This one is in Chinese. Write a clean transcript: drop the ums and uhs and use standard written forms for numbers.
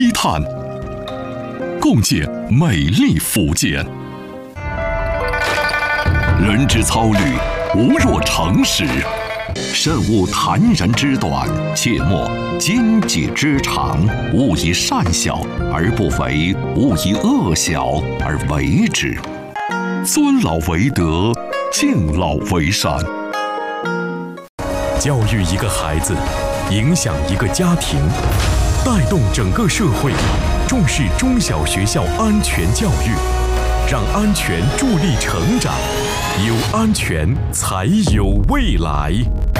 低碳，共建美丽福建。人之操虑，无若诚实。慎勿坦然之短，切莫奸计之长。勿以善小而不为，勿以恶小而为之。尊老为德，敬老为善。 教育一个孩子，影响一个家庭，带动整个社会，重视中小学校安全教育，让安全助力成长，有安全才有未来。